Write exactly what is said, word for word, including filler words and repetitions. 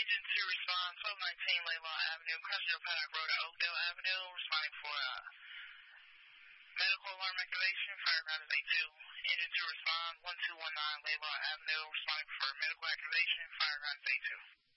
Engine two respond, twelve nineteen Laylaw Avenue, Crestdale Paddock Road at Oakdale Avenue, responding for uh, medical alarm activation, fire ground is A two. Engine two respond, one two one nine Laylaw Avenue, responding for medical activation, fire ground is A two.